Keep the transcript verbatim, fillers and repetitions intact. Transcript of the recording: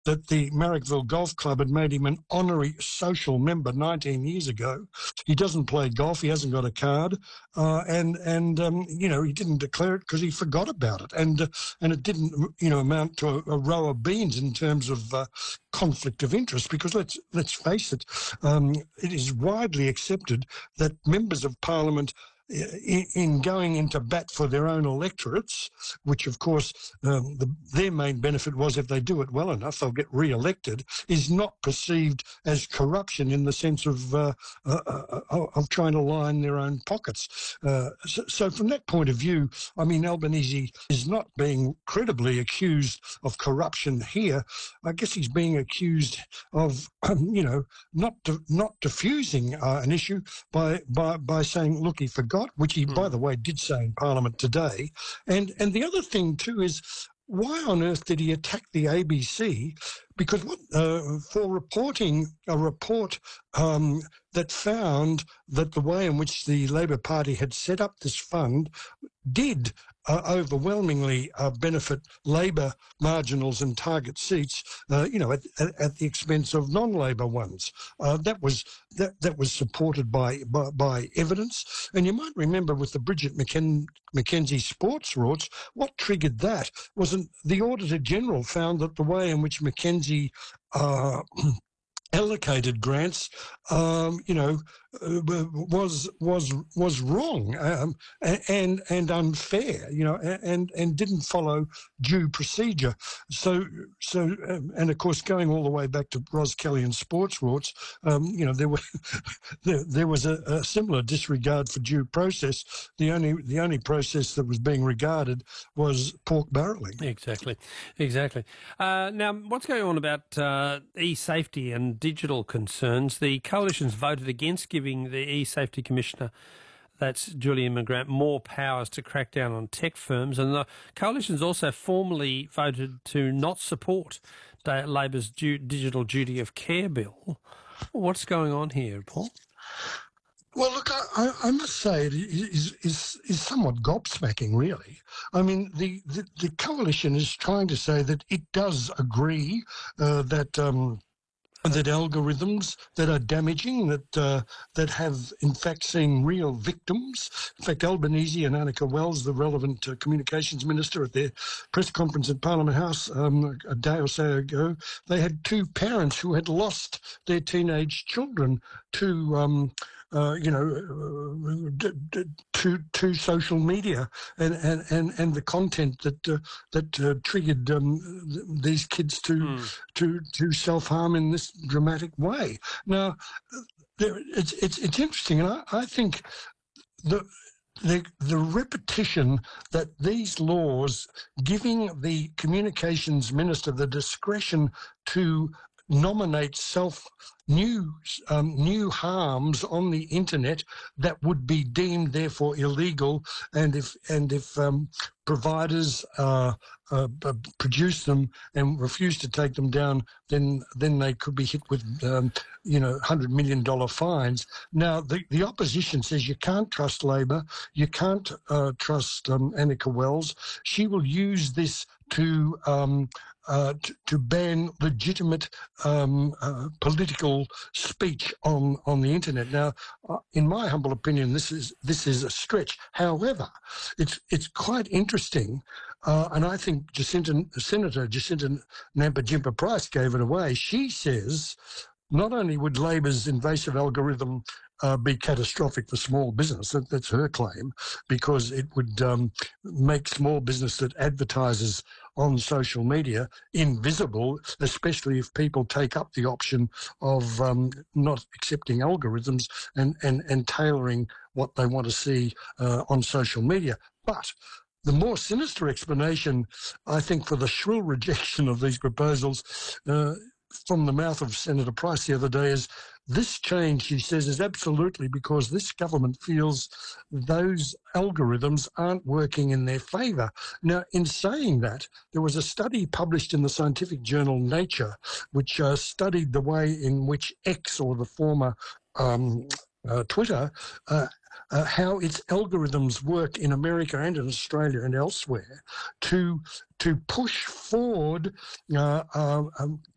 that the Marrickville Golf Club had made him an honorary social member nineteen years ago. He doesn't play golf. He hasn't got a card, uh, and and um, you know he didn't declare it because he forgot about it, and uh, and it didn't you know amount to a, a row of beans in terms of uh, conflict of interest. Because let's let's face it, um, it is widely accepted that members of Parliament, in, in going into bat for their own electorates, which of course um, the, their main benefit was if they do it well enough, they'll get re-elected, is not perceived as corruption in the sense of uh, uh, uh, of trying to line their own pockets. Uh, so, so from that point of view, I mean, Albanese is not being credibly accused of corruption here. I guess he's being accused of, um, you know, not de- not diffusing uh, an issue by by by saying, look, he forgot, which he, mm. by the way, did say in Parliament today. And and the other thing too is, why on earth did he attack the A B C? Because what, uh, for reporting a report um, that found that the way in which the Labor Party had set up this fund did uh, overwhelmingly uh, benefit Labor marginals and target seats, uh, you know, at, at, at the expense of non-Labor ones. Uh, that was that that was supported by, by by evidence. And you might remember with the Bridget McKen, McKenzie sports rorts, what triggered that wasn't the Auditor General found that the way in which McKenzie uh, allocated grants, um, you know, uh, was was was wrong um, and and unfair, you know, and and didn't follow due procedure. So so um, and of course, going all the way back to Ros Kelly and sports rorts, um, you know, there were there, there was a, a similar disregard for due process. The only the only process that was being regarded was pork barrelling. Exactly, exactly. Uh, now, what's going on about uh, e-safety and digital concerns? The coalition's voted against giving the e-safety commissioner, that's Julian McGrath, more powers to crack down on tech firms, and the coalition's also formally voted to not support Labor's du- digital duty of care bill. What's going on here, Paul? Well, look, I, I must say it is, is is somewhat gobsmacking, really. I mean, the, the, the coalition is trying to say that it does agree uh, that um, that algorithms that are damaging, that uh, that have in fact seen real victims. In fact, Albanese and Annika Wells, the relevant uh, communications minister, at their press conference at Parliament House um, a day or so ago, they had two parents who had lost their teenage children to um, uh, you know, uh, d- d- to to social media and, and, and, and the content that uh, that uh, triggered um, th- these kids to mm. to to self harm in this dramatic way. Now, there, it's it's it's interesting, and I, I think the. The, the repetition that these laws giving the communications minister the discretion to nominate self new um, new harms on the internet that would be deemed therefore illegal, and if and if um, providers uh, uh, produce them and refuse to take them down, then then they could be hit with um, you know hundred million dollar fines. Now the the opposition says you can't trust Labor, you can't uh, trust um, Annika Wells. She will use this to um, uh, to, to ban legitimate um, uh, political speech on, on the internet. Now, uh, in my humble opinion, this is this is a stretch. However, it's it's quite interesting, uh, and I think Jacinta, Senator Jacinta Nampijinpa Price gave it away. She says not only would Labor's invasive algorithm uh, be catastrophic for small business, that, that's her claim, because it would um, make small business that advertises on social media invisible, especially if people take up the option of um, not accepting algorithms and, and, and tailoring what they want to see uh, on social media. But the more sinister explanation, I think, for the shrill rejection of these proposals uh, from the mouth of Senator Price the other day is this change, she says, is absolutely because this government feels those algorithms aren't working in their favour. Now, in saying that, there was a study published in the scientific journal Nature, which uh, studied the way in which X, or the former um, uh, Twitter, uh, Uh, how its algorithms work in America and in Australia and elsewhere to to push forward uh, uh, um,